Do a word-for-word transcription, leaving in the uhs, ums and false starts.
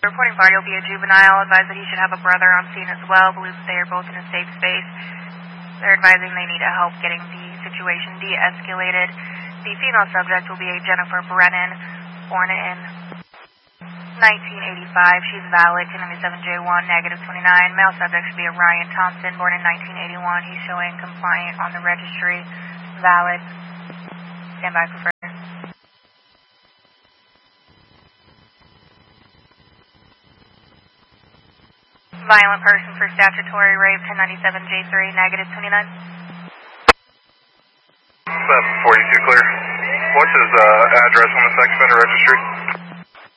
Reporting party will be a juvenile. Advised that he should have a brother on scene as well. Believes they are both in a safe space. They're advising they need help getting the situation de-escalated. The female subject will be a Jennifer Brennan, born in nineteen eighty-five. She's valid, ten ninety-seven J one, negative twenty-nine. Male subject should be a Ryan Thompson, born in nineteen eighty-one. He's showing compliant on the registry. Valid. Stand by for further. Violent person for statutory rape, ten ninety-seven J three, negative twenty-nine. seven forty-two clear. What's his uh, address on the sex offender registry?